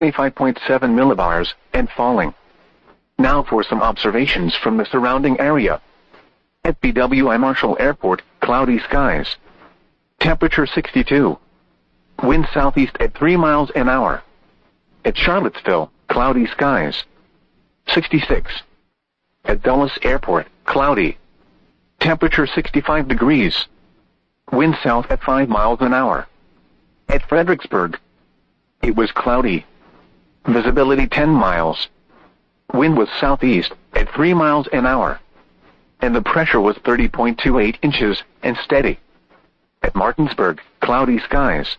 25.7 millibars, and falling. Now for some observations from the surrounding area. At BWI Marshall Airport, cloudy skies. Temperature 62. Wind southeast at 3 miles an hour. At Charlottesville, cloudy skies. 66. At Dulles Airport, cloudy. Temperature 65 degrees. Wind south at 5 miles an hour. At Fredericksburg, it was cloudy. Visibility 10 miles. Wind was southeast at 3 miles an hour. And the pressure was 30.28 inches and steady. At Martinsburg, cloudy skies.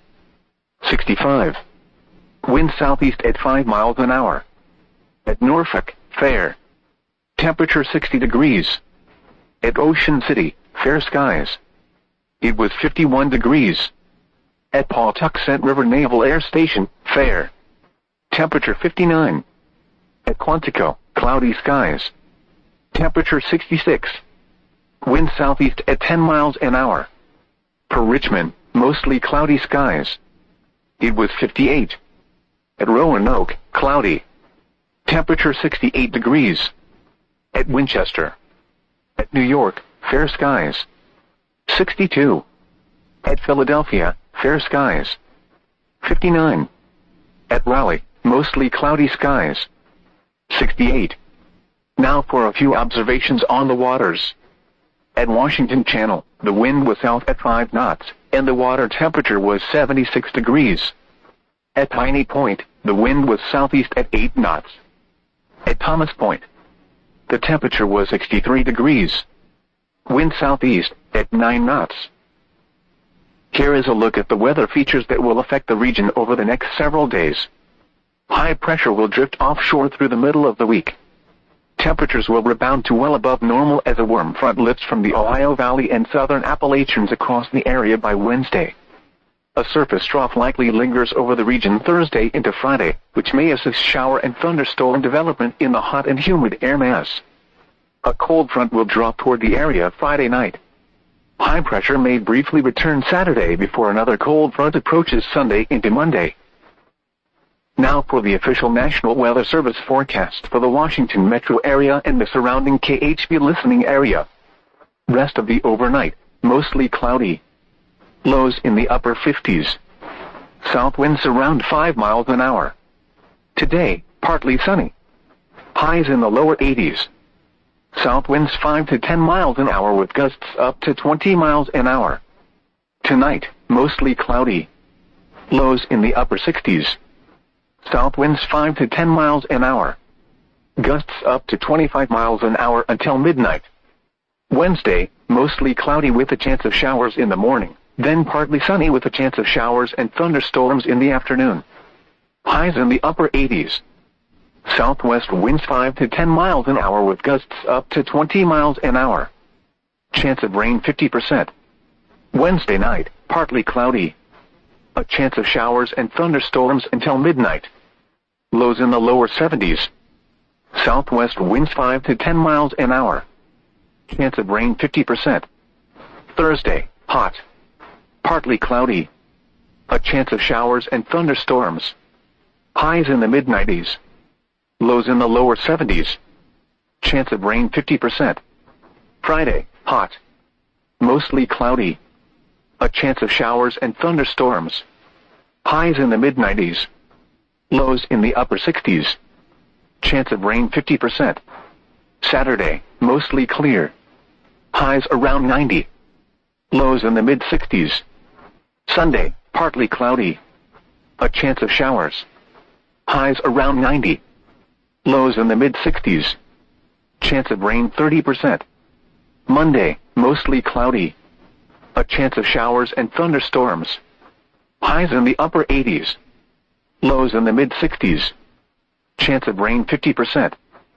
65. Wind southeast at 5 miles an hour. At Norfolk, fair. Temperature 60 degrees. At Ocean City, fair skies. It was 51 degrees. At Pawtuxet River Naval Air Station, fair. Temperature 59. At Quantico, cloudy skies. Temperature 66. Wind southeast at 10 miles an hour. For Richmond, mostly cloudy skies. It was 58. At Roanoke, cloudy. Temperature 68 degrees. At Winchester. At New York, fair skies. 62. At Philadelphia, fair skies. 59. At Raleigh, mostly cloudy skies. 68. Now for a few observations on the waters. At Washington Channel, the wind was south at 5 knots, and the water temperature was 76 degrees. At Piney Point, the wind was southeast at 8 knots. At Thomas Point, the temperature was 63 degrees. Wind southeast at 9 knots. Here is a look at the weather features that will affect the region over the next several days. High pressure will drift offshore through the middle of the week. Temperatures will rebound to well above normal as a warm front lifts from the Ohio Valley and southern Appalachians across the area by Wednesday. A surface trough likely lingers over the region Thursday into Friday, which may assist shower and thunderstorm development in the hot and humid air mass. A cold front will drop toward the area Friday night. High pressure may briefly return Saturday before another cold front approaches Sunday into Monday. Now for the official National Weather Service forecast for the Washington metro area and the surrounding KHB listening area. Rest of the overnight, mostly cloudy. Lows in the upper 50s. South winds around 5 miles an hour. Today, partly sunny. Highs in the lower 80s. South winds 5 to 10 miles an hour with gusts up to 20 miles an hour. Tonight, mostly cloudy. Lows in the upper 60s. South winds 5 to 10 miles an hour. Gusts up to 25 miles an hour until midnight. Wednesday, mostly cloudy with a chance of showers in the morning, then partly sunny with a chance of showers and thunderstorms in the afternoon. Highs in the upper 80s. Southwest winds 5 to 10 miles an hour with gusts up to 20 miles an hour. Chance of rain 50%. Wednesday night, partly cloudy. A chance of showers and thunderstorms until midnight. Lows in the lower 70s. Southwest winds 5 to 10 miles an hour. Chance of rain 50%. Thursday, hot. Partly cloudy. A chance of showers and thunderstorms. Highs in the mid-90s. Lows in the lower 70s. Chance of rain 50%. Friday, hot. Mostly cloudy. A chance of showers and thunderstorms. Highs in the mid-90s. Lows in the upper 60s. Chance of rain 50%. Saturday, mostly clear. Highs around 90. Lows in the mid-60s. Sunday, partly cloudy. A chance of showers. Highs around 90. Lows in the mid-60s. Chance of rain 30%. Monday, mostly cloudy. A chance of showers and thunderstorms. Highs in the upper 80s. Lows in the mid-60s. Chance of rain 50%.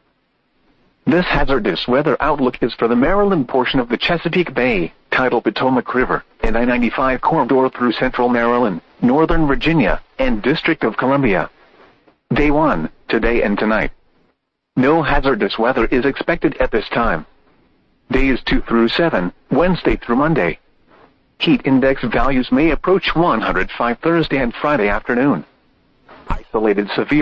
This hazardous weather outlook is for the Maryland portion of the Chesapeake Bay, tidal Potomac River, and I-95 corridor through central Maryland, northern Virginia, and District of Columbia. Day 1, today and tonight. No hazardous weather is expected at this time. Days 2 through 7, Wednesday through Monday. Heat index values may approach 105 Thursday and Friday afternoon. Isolated severe